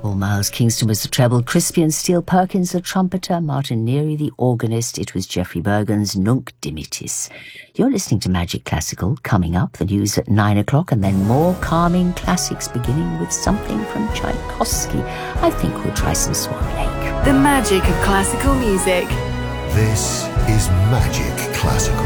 Well, Miles Kingston was the treble, Crispian Steele Perkins the trumpeter, Martin Neary the organist. It was Geoffrey Bergen's Nunc Dimittis. You're listening to Magic Classical. Coming up, the news at 9 o'clock, and then more calming classics, beginning with something from Tchaikovsky. I think we'll try some Swan Lake. The magic of classical music. This is Magic Classical.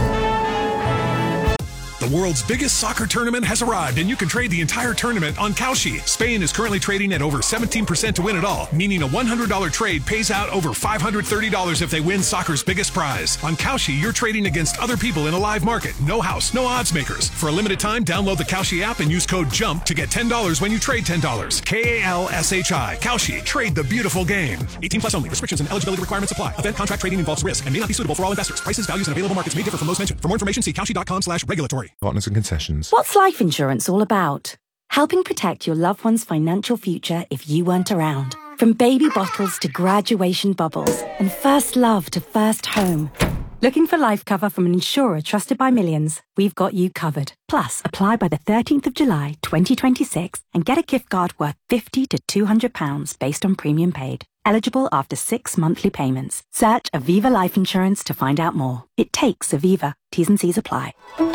The world's biggest soccer tournament has arrived, and you can trade the entire tournament on Kalshi. Spain is currently trading at over 17% to win it all, meaning a $100 trade pays out over $530 if they win soccer's biggest prize. On Kalshi, you're trading against other people in a live market. No house, no odds makers. For a limited time, download the Kalshi app and use code JUMP to get $10 when you trade $10. Kalshi. Kalshi. Trade the beautiful game. 18 plus only. Restrictions and eligibility requirements apply. Event contract trading involves risk and may not be suitable for all investors. Prices, values, and available markets may differ from those mentioned. For more information, see kalshi.com/regulatory. Partners and concessions. What's life insurance all about? Helping protect your loved one's financial future if you weren't around. From baby bottles to graduation bubbles, and first love to first home. Looking for life cover from an insurer trusted by millions? We've got you covered. Plus, apply by the 13th of July 2026 and get a gift card worth £50 to £200 based on premium paid. Eligible after 6 monthly payments. Search Aviva Life Insurance to find out more. It takes Aviva. T's and C's apply.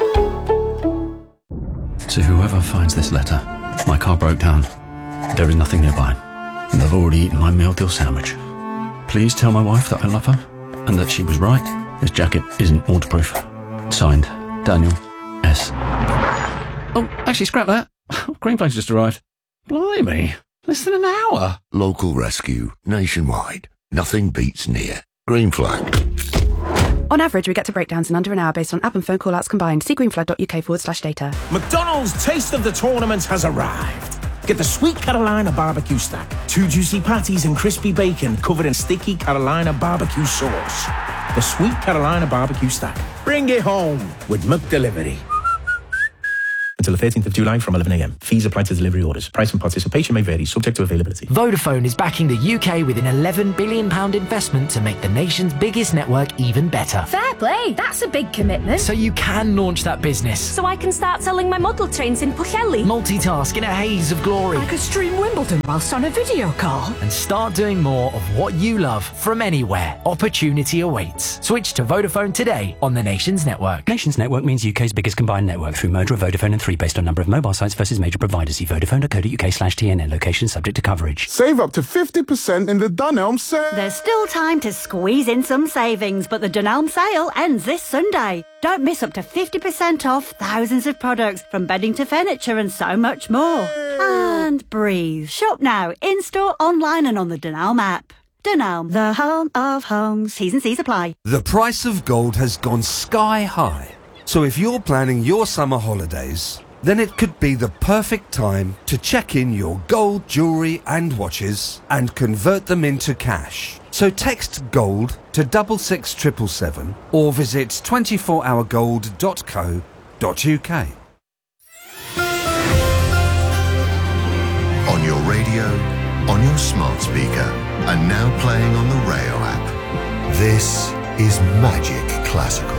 To whoever finds this letter, my car broke down. There is nothing nearby, and I've already eaten my meal deal sandwich. Please tell my wife that I love her, and that she was right. This jacket isn't waterproof. Signed, Daniel S. Oh, actually, scrap that. Green Flag's just arrived. Blimey, less than an hour. Local rescue, nationwide. Nothing beats near. Green Flag. On average, we get to breakdowns in under an hour based on app and phone call-outs combined. See greenflag.uk/data. McDonald's Taste of the Tournament has arrived. Get the Sweet Carolina barbecue stack. 2 juicy patties and crispy bacon covered in sticky Carolina barbecue sauce. The Sweet Carolina barbecue stack. Bring it home with McDelivery. Until the 13th of July from 11 a.m. Fees apply to delivery orders. Price and participation may vary, subject to availability. Vodafone is backing the UK with an £11 billion investment to make the nation's biggest network even better. Fair play, that's a big commitment. So you can launch that business. So I can start selling my model trains in Pwllheli. Multitask in a haze of glory. I could stream Wimbledon whilst on a video call. And start doing more of what you love from anywhere. Opportunity awaits. Switch to Vodafone today on the Nations Network. Nations Network means UK's biggest combined network through merger of Vodafone and 3 based on number of mobile sites versus major providers. See vodafone.co.uk/TNN. Location subject to coverage. Save up to 50% in the Dunelm sale. There's still time to squeeze in some savings, but the Dunelm sale ends this Sunday. Don't miss up to 50% off thousands of products, from bedding to furniture and so much more. And breathe. Shop now, in-store, online and on the Dunelm app. Dunelm, the home of homes. T's and C's apply. The price of gold has gone sky high. So if you're planning your summer holidays, then it could be the perfect time to check in your gold, jewellery and watches and convert them into cash. So text GOLD to 66777 or visit 24hourgold.co.uk. On your radio, on your smart speaker, and now playing on the Rail app. This is Magic Classical.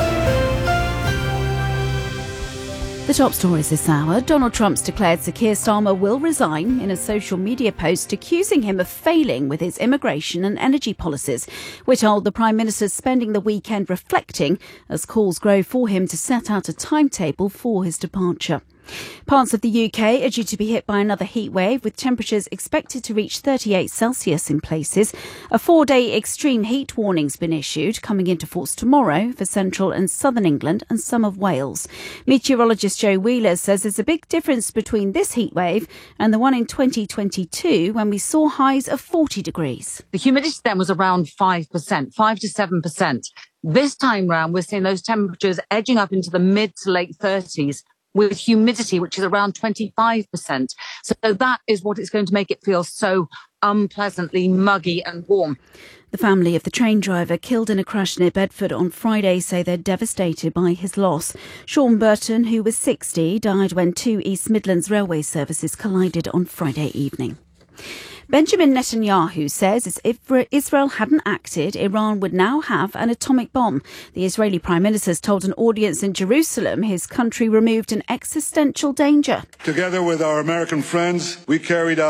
The top stories this hour. Donald Trump's declared Sir Keir Starmer will resign in a social media post accusing him of failing with his immigration and energy policies. We're told the Prime Minister's spending the weekend reflecting as calls grow for him to set out a timetable for his departure. Parts of the UK are due to be hit by another heat wave, with temperatures expected to reach 38 Celsius in places. A 4-day extreme heat warning's been issued, coming into force tomorrow for central and southern England and some of Wales. Meteorologist Joe Wheeler says there's a big difference between this heat wave and the one in 2022, when we saw highs of 40 degrees. The humidity then was around 5%, 5 to 7%. This time round, we're seeing those temperatures edging up into the mid to late 30s. With humidity, which is around 25%. So that is what is going to make it feel so unpleasantly muggy and warm. The family of the train driver killed in a crash near Bedford on Friday say they're devastated by his loss. Sean Burton, who was 60, died when 2 East Midlands railway services collided on Friday evening. Benjamin Netanyahu says if Israel hadn't acted, Iran would now have an atomic bomb. The Israeli Prime Minister has told an audience in Jerusalem his country removed an existential danger. Together with our American friends, we carried out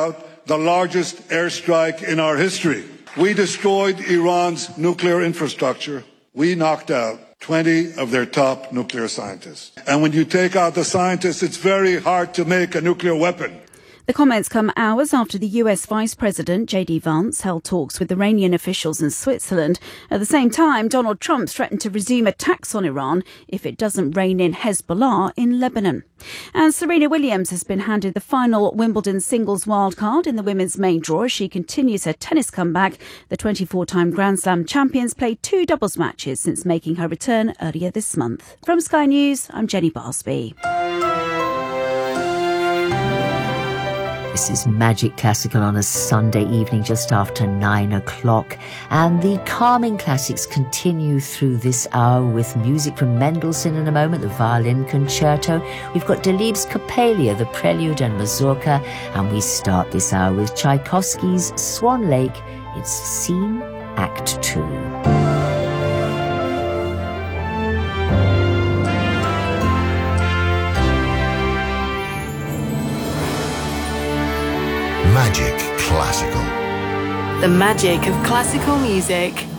the largest airstrike in our history. We destroyed Iran's nuclear infrastructure. We knocked out 20 of their top nuclear scientists. And when you take out the scientists, it's very hard to make a nuclear weapon. The comments come hours after the US Vice President J.D. Vance held talks with Iranian officials in Switzerland. At the same time, Donald Trump threatened to resume attacks on Iran if it doesn't rein in Hezbollah in Lebanon. And Serena Williams has been handed the final Wimbledon singles wildcard in the women's main draw as she continues her tennis comeback. The 24-time Grand Slam champions played 2 doubles matches since making her return earlier this month. From Sky News, I'm Jenny Barsby. This is Magic Classical on a Sunday evening just after 9 o'clock. And the calming classics continue through this hour with music from Mendelssohn in a moment, the violin concerto. We've got Delibes' Coppelia, the prelude and mazurka. And we start this hour with Tchaikovsky's Swan Lake. It's Scene, Act 2. Magic Classical. The magic of classical music.